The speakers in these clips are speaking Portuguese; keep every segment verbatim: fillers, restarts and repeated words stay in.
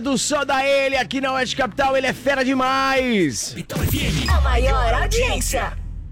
Eduardo, só dá ele aqui na Oeste Capital, ele é fera demais. A maior audiência.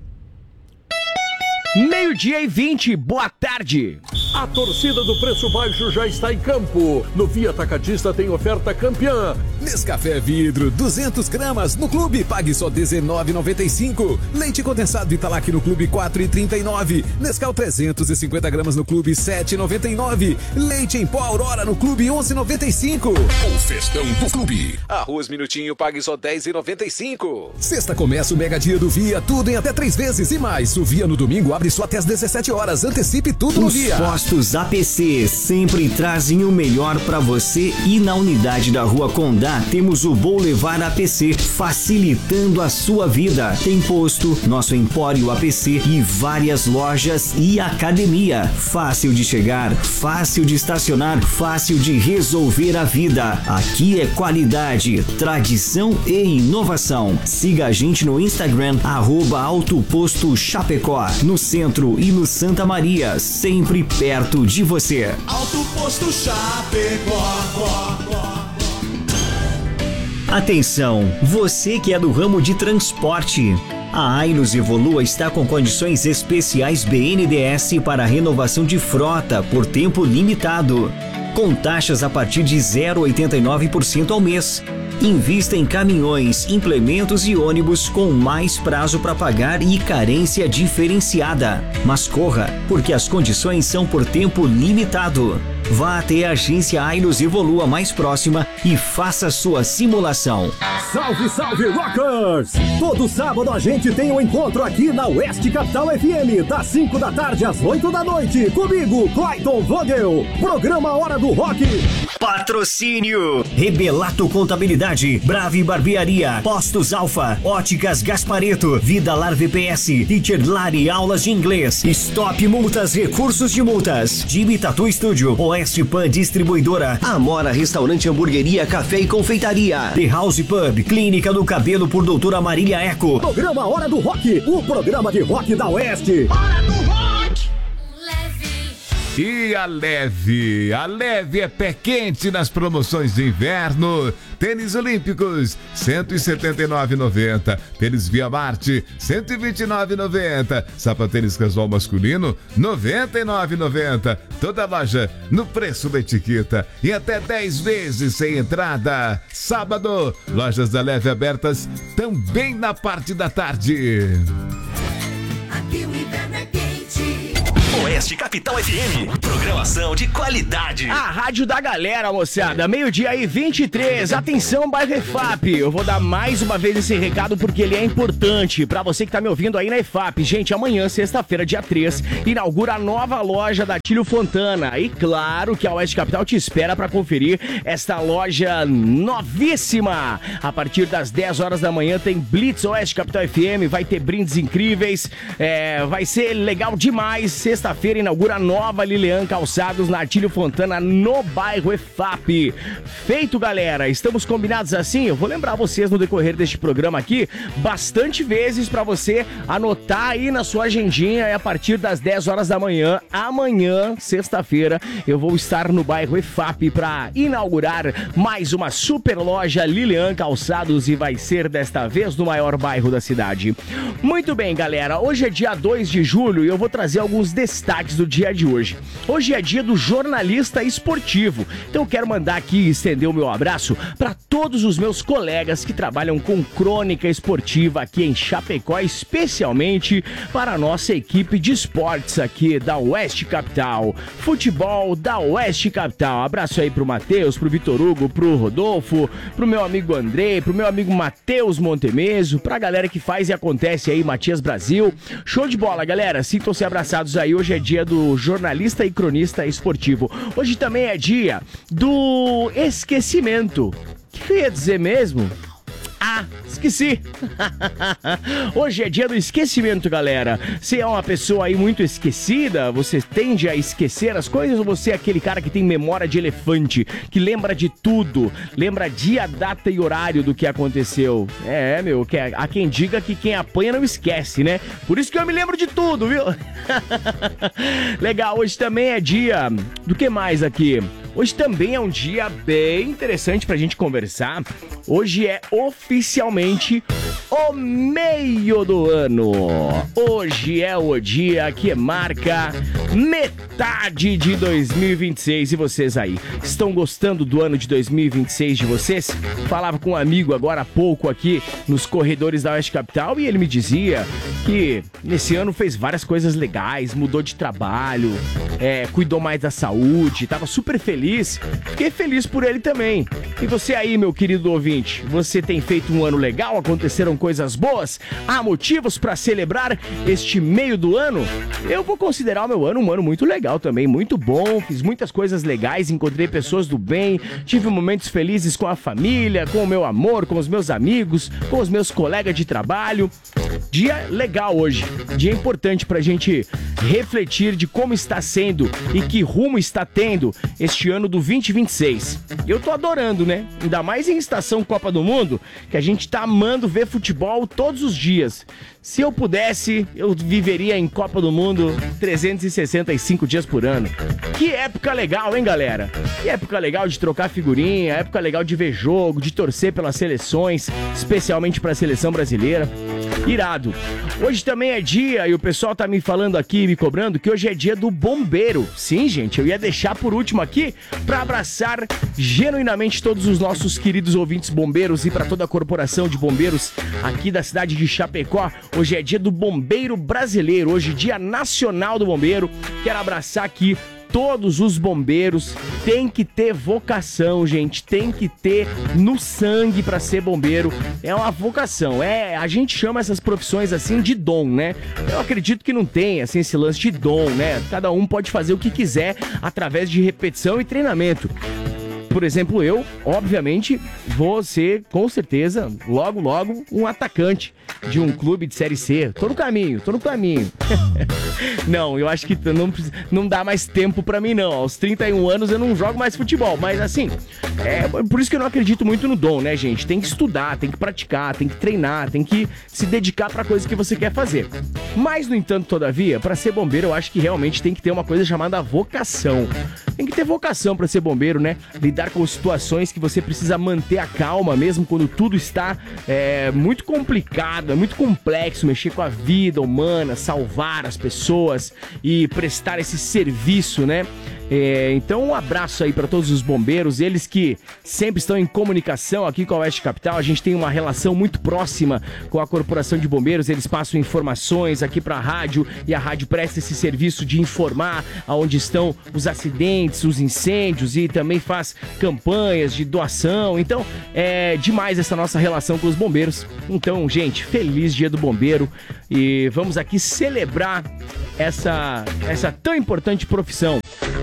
Meio-dia e vinte, boa tarde. A torcida do Preço Baixo já está em campo. No Via Atacadista tem oferta campeã. Nescafé Vidro, duzentas gramas. No Clube, pague só dezenove reais e noventa e cinco centavos. Leite condensado Italac no Clube, quatro reais e trinta e nove centavos. Nescau trezentas e cinquenta gramas no Clube, sete reais e noventa e nove centavos. Leite em pó Aurora no Clube, onze reais e noventa e cinco centavos. O festão do Clube. Arroz Minutinho, pague só dez reais e noventa e cinco centavos. Sexta começa o Mega Dia do Via, tudo em até três vezes e mais. O Via no domingo abre só até às dezessete horas. Antecipe tudo no Os Via. postos A P C sempre trazem o melhor para você e na unidade da Rua Condá temos o Boulevard A P C, facilitando a sua vida. Tem posto, nosso Empório A P C e várias lojas e academia. Fácil de chegar, fácil de estacionar, fácil de resolver a vida. Aqui é qualidade, tradição e inovação. Siga a gente no Instagram, arroba Alto Posto Chapecó, no centro e no Santa Maria, sempre perto de você. Alto Posto Chapecó. Atenção, você que é do ramo de transporte. A Ainos Evolua está com condições especiais B N D E S para renovação de frota por tempo limitado, com taxas a partir de zero vírgula oitenta e nove por cento ao mês. Invista em caminhões, implementos e ônibus com mais prazo para pagar e carência diferenciada. Mas corra, porque as condições são por tempo limitado. Vá até a agência Ainos Evolua mais próxima e faça sua simulação. Salve, salve, Rockers! Todo sábado a gente tem um encontro aqui na Oeste Capital F M, das cinco da tarde às oito da noite. Comigo, Clayton Vogel. Programa Hora do Rock. Patrocínio: Rebelato Contabilidade, Brave Barbearia, Postos Alfa, Óticas Gaspareto, Vidalar V P S, Teacher Lari Aulas de Inglês, Stop Multas Recursos de Multas, Jimmy Tattoo Studio, Oeste Pan Distribuidora, Amora Restaurante Hamburgueria, Café e Confeitaria, The House Pub, Clínica do Cabelo por Doutora Marília Eco. Programa Hora do Rock, o programa de rock da Oeste. Hora do Rock. E a Leve, a Leve é pé quente nas promoções de inverno. Tênis Olímpicos, cento e setenta e nove reais e noventa centavos. Tênis Via Marte, cento e vinte e nove reais e noventa centavos. Sapatênis casual masculino, noventa e nove reais e noventa centavos. Toda loja no preço da etiqueta e até dez vezes sem entrada. Sábado, lojas da Leve abertas também na parte da tarde. Aqui o inverno é quente. Oeste Capital F M, programação de qualidade. A rádio da galera, moçada, meio-dia e vinte e três, atenção, bairro E F A P. Eu vou dar mais uma vez esse recado porque ele é importante pra você que tá me ouvindo aí na E F A P. Gente, amanhã, sexta-feira, dia três, inaugura a nova loja da Tílio Fontana. E claro que a Oeste Capital te espera pra conferir esta loja novíssima. A partir das dez horas da manhã tem Blitz Oeste Capital F M, vai ter brindes incríveis, é, vai ser legal demais. Sexta-feira inaugura a nova Lilian Calçados na Tílio Fontana, no bairro E F A P. Feito, galera. Estamos combinados assim? Eu vou lembrar vocês no decorrer deste programa aqui bastante vezes pra você anotar aí na sua agendinha. É a partir das dez horas da manhã. Amanhã, sexta-feira, eu vou estar no bairro E F A P pra inaugurar mais uma super loja Lilian Calçados e vai ser desta vez no maior bairro da cidade. Muito bem, galera. Hoje é dia dois de julho e eu vou trazer alguns destaques do dia de hoje. Hoje é dia do jornalista esportivo, então eu quero mandar aqui e estender o meu abraço para todos os meus colegas que trabalham com crônica esportiva aqui em Chapecó, especialmente para a nossa equipe de esportes aqui da Oeste Capital, futebol da Oeste Capital. Abraço aí pro Matheus, pro Vitor Hugo, pro Rodolfo, pro meu amigo Andrei, pro meu amigo Matheus Montemeso, pra galera que faz e acontece aí, Matias Brasil. Show de bola, galera, sintam-se abraçados aí. Hoje é dia do jornalista e cronista esportivo. Hoje também é dia do esquecimento. O que eu ia dizer mesmo? Ah, esqueci. Hoje é dia do esquecimento, galera. Você é uma pessoa aí muito esquecida? Você tende a esquecer as coisas ou você é aquele cara que tem memória de elefante, que lembra de tudo, lembra dia, data e horário do que aconteceu? É, meu, que é, há quem diga que quem apanha não esquece, né? Por isso que eu me lembro de tudo, viu? Legal, hoje também é dia do que mais aqui? Hoje também é um dia bem interessante pra gente conversar. Hoje é oficialmente o meio do ano. Hoje é o dia que marca metade de dois mil e vinte e seis. E vocês aí, estão gostando do ano de dois mil e vinte e seis de vocês? Falava com um amigo agora há pouco aqui nos corredores da Oeste Capital e ele me dizia que nesse ano fez várias coisas legais, mudou de trabalho, é, cuidou mais da saúde, tava super feliz. Fiquei feliz por ele também. E você aí, meu querido ouvinte, você tem feito um ano legal? Aconteceram coisas boas? Há motivos pra celebrar este meio do ano? Eu vou considerar o meu ano um ano muito legal também, muito bom, fiz muitas coisas legais, encontrei pessoas do bem, tive momentos felizes com a família, com o meu amor, com os meus amigos, com os meus colegas de trabalho. Dia legal hoje, dia importante pra gente refletir de como está sendo e que rumo está tendo este ano do vinte e vinte e seis. Eu tô adorando, né? Ainda mais em estação Copa do Mundo, que a gente tá amando ver futebol todos os dias. Se eu pudesse, eu viveria em Copa do Mundo trezentos e sessenta e cinco dias por ano. Que época legal, hein, galera? Que época legal de trocar figurinha, época legal de ver jogo, de torcer pelas seleções, especialmente pra seleção brasileira. Irado. Hoje também é dia, e o pessoal tá me falando aqui, me cobrando, que hoje é dia do bombeiro. Sim, gente, eu ia deixar por último aqui pra abraçar genuinamente todos os nossos queridos ouvintes bombeiros e pra toda a corporação de bombeiros aqui da cidade de Chapecó. Hoje é dia do bombeiro brasileiro, hoje dia nacional do bombeiro. Quero abraçar aqui todos os bombeiros. Tem que ter vocação, gente, tem que ter no sangue pra ser bombeiro. É uma vocação, é, a gente chama essas profissões assim de dom, né? Eu acredito que não tem assim esse lance de dom, né? Cada um pode fazer o que quiser através de repetição e treinamento. Por exemplo, eu, obviamente, vou ser, com certeza, logo, logo, um atacante de um clube de Série C. Tô no caminho, tô no caminho. Não, eu acho que não, não dá mais tempo pra mim, não. Aos trinta e um anos eu não jogo mais futebol. Mas, assim, é por isso que eu não acredito muito no dom, né, gente? Tem que estudar, tem que praticar, tem que treinar, tem que se dedicar pra coisa que você quer fazer. Mas, no entanto, todavia, pra ser bombeiro, eu acho que realmente tem que ter uma coisa chamada vocação. Tem que ter vocação pra ser bombeiro, né? Lidar com situações que você precisa manter a calma, mesmo quando tudo está é, muito complicado, é muito complexo, mexer com a vida humana, salvar as pessoas e prestar esse serviço, né? É, então um abraço aí para todos os bombeiros, eles que sempre estão em comunicação aqui com a Oeste Capital. A gente tem uma relação muito próxima com a Corporação de Bombeiros, eles passam informações aqui para a rádio e a rádio presta esse serviço de informar aonde estão os acidentes, os incêndios e também faz campanhas de doação. Então é demais essa nossa relação com os bombeiros. Então, gente, feliz dia do bombeiro e vamos aqui celebrar essa, essa tão importante profissão.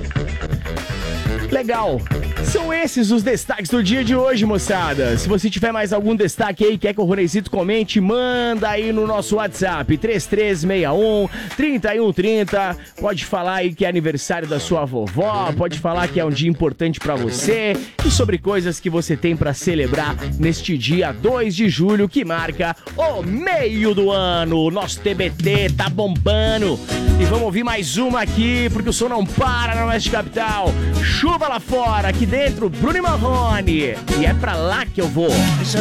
Legal. São esses os destaques do dia de hoje, moçada. Se você tiver mais algum destaque aí, quer que o Ronezito comente, manda aí no nosso WhatsApp, três três seis um, três um três zero. Pode falar aí que é aniversário da sua vovó, pode falar que é um dia importante pra você e sobre coisas que você tem pra celebrar neste dia dois de julho, que marca o meio do ano. Nosso T B T tá bombando. E vamos ouvir mais uma aqui, porque o som não para na Oeste Capital. Chuva lá fora, aqui dentro, Bruno e Marrone. E é pra lá que eu vou. Deixa